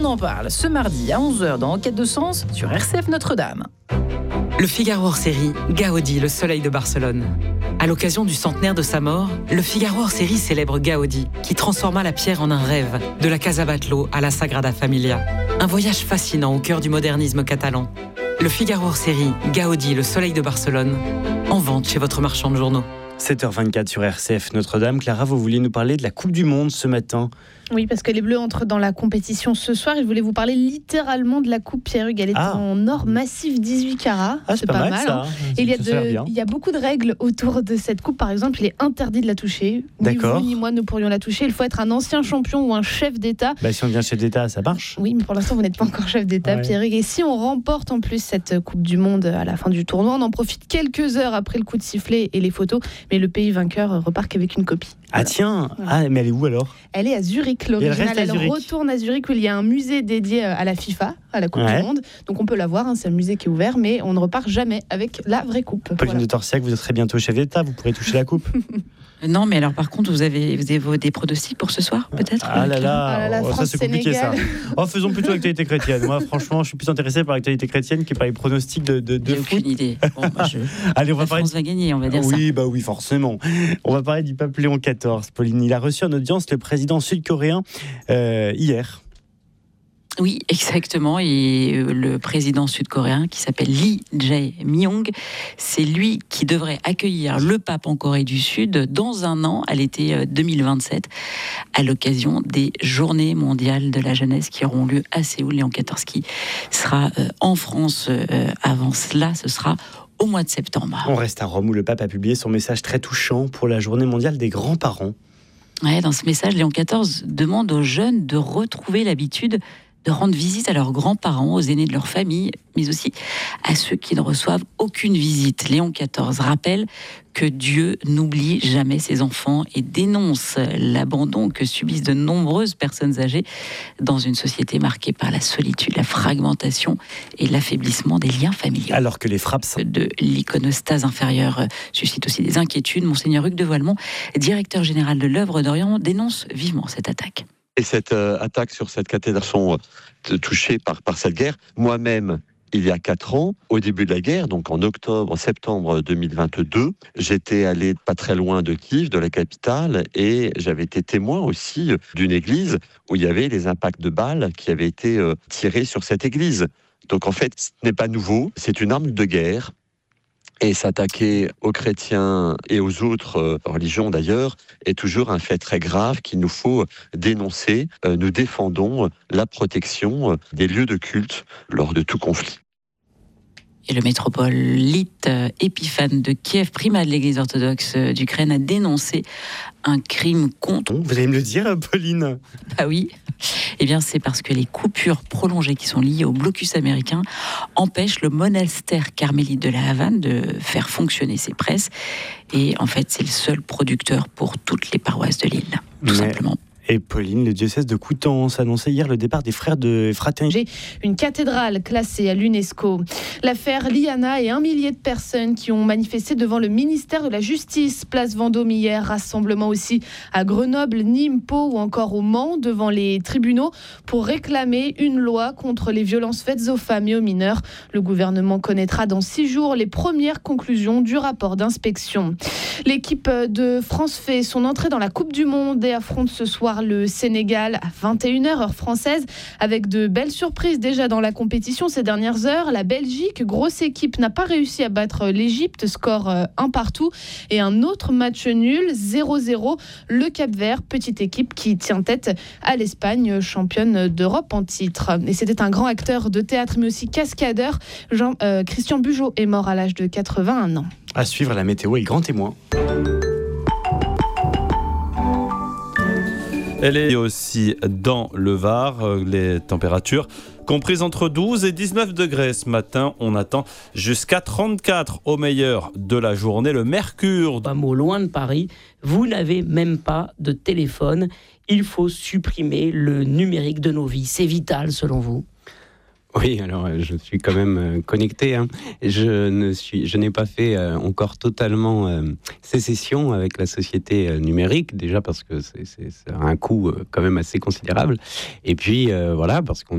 On en parle ce mardi à 11h dans Enquête de Sens sur RCF Notre-Dame. Le Figaro hors série, Gaudi, le soleil de Barcelone. À l'occasion du centenaire de sa mort, le Figaro hors série célèbre Gaudi, qui transforma la pierre en un rêve, de la Casa Batlló à la Sagrada Familia. Un voyage fascinant au cœur du modernisme catalan. Le Figaro hors série, Gaudi, le soleil de Barcelone, en vente chez votre marchand de journaux. 7h24 sur RCF Notre-Dame. Clara, vous vouliez nous parler de la Coupe du Monde ce matin. Oui, parce que les Bleus entrent dans la compétition ce soir. Et je voulais vous parler littéralement de la coupe Pierre-Hugues. Elle est en or massif 18 carats. C'est pas mal ça. Et il y a beaucoup de règles autour de cette coupe. Par exemple, il est interdit de la toucher. D'accord. Ni vous ni moi ne pourrions la toucher. Il faut être un ancien champion ou un chef d'État. Si on devient chef d'État, ça marche. Oui, mais pour l'instant, vous n'êtes pas encore chef d'État, ouais. Pierre-Hugues. Et si on remporte en plus cette Coupe du Monde à la fin du tournoi, on en profite quelques heures après le coup de sifflet et les photos. Mais le pays vainqueur repart qu'avec une copie. Ah tiens, mais elle est où alors ? Elle est à Zurich, l'original. Elle retourne à Zurich où il y a un musée dédié à la FIFA, à la Coupe du Monde. Donc on peut la voir, c'est un musée qui est ouvert, mais on ne repart jamais avec la vraie coupe. Pauline de Torsiac, vous serez bientôt chef d'État, vous pourrez toucher la coupe. Non, mais alors par contre, vous avez des pronostics pour ce soir, peut-être ? Ah là là, ça c'est compliqué ça. Faisons plutôt l'actualité chrétienne. Moi, franchement, je suis plus intéressé par l'actualité chrétienne que par les pronostics de J'ai foot. aucune idée. Bon, Allez, on va la France va gagner, on va dire ça. Oui, forcément. On va parler du pape Léon XIV. Pauline, il a reçu en audience le président sud-coréen hier. Oui, exactement. Et le président sud-coréen, qui s'appelle Lee Jae-myung, c'est lui qui devrait accueillir le pape en Corée du Sud dans un an, à l'été 2027, à l'occasion des Journées mondiales de la jeunesse qui auront lieu à Séoul. Léon XIV qui sera en France avant cela, ce sera au mois de septembre. On reste à Rome où le pape a publié son message très touchant pour la Journée mondiale des grands-parents. Ouais, dans ce message, Léon XIV demande aux jeunes de retrouver l'habitude de rendre visite à leurs grands-parents, aux aînés de leur famille, mais aussi à ceux qui ne reçoivent aucune visite. Léon XIV rappelle que Dieu n'oublie jamais ses enfants et dénonce l'abandon que subissent de nombreuses personnes âgées dans une société marquée par la solitude, la fragmentation et l'affaiblissement des liens familiaux. Alors que les frappes de l'iconostase inférieure suscitent aussi des inquiétudes. Monseigneur Hugues de Voilemont, directeur général de l'œuvre d'Orient, dénonce vivement cette attaque. Et cette attaque sur cette cathédrale sont touchées par cette guerre. Moi-même, il y a 4 ans, au début de la guerre, donc en septembre 2022, j'étais allé pas très loin de Kiev, de la capitale, et j'avais été témoin aussi d'une église où il y avait les impacts de balles qui avaient été tirés sur cette église. Donc en fait, ce n'est pas nouveau, c'est une arme de guerre. Et s'attaquer aux chrétiens et aux autres religions d'ailleurs est toujours un fait très grave qu'il nous faut dénoncer. Nous défendons la protection des lieux de culte lors de tout conflit. Et le métropolite Épiphane de Kiev, primat de l'Église orthodoxe d'Ukraine, a dénoncé un crime contre... Vous allez me le dire, Pauline ? Ah oui. Eh bien, c'est parce que les coupures prolongées qui sont liées au blocus américain empêchent le monastère carmélite de la Havane de faire fonctionner ses presses. Et en fait, c'est le seul producteur pour toutes les paroisses de l'île, tout simplement. Et Pauline, le diocèse de Coutances annonçait hier le départ des frères de fraternité. Une cathédrale classée à l'UNESCO. L'affaire Liana et 1 millier de personnes qui ont manifesté devant le ministère de la Justice. Place Vendôme hier, rassemblement aussi à Grenoble, Nîmes, Pau ou encore au Mans devant les tribunaux pour réclamer une loi contre les violences faites aux femmes et aux mineurs. Le gouvernement connaîtra dans 6 jours les premières conclusions du rapport d'inspection. L'équipe de France fait son entrée dans la Coupe du Monde et affronte ce soir le Sénégal à 21h heure française avec de belles surprises déjà dans la compétition ces dernières heures. La Belgique, grosse équipe, n'a pas réussi à battre l'Égypte, score 1 partout, et un autre match nul 0-0. Le Cap-Vert, petite équipe qui tient tête à l'Espagne, championne d'Europe en titre. Et c'était un grand acteur de théâtre mais aussi cascadeur. Christian Bugeaud est mort à l'âge de 81 ans. À suivre la météo et le grand témoin. Elle est aussi dans le Var, les températures comprises entre 12 et 19 degrés. Ce matin, on attend jusqu'à 34 au meilleur de la journée. Le mercure... Un mot loin de Paris, vous n'avez même pas de téléphone. Il faut supprimer le numérique de nos vies. C'est vital selon vous ? Oui, alors je suis quand même connecté. Je n'ai pas fait encore totalement sécession avec la société numérique, déjà parce que c'est un coût quand même assez considérable. Et puis voilà, parce qu'on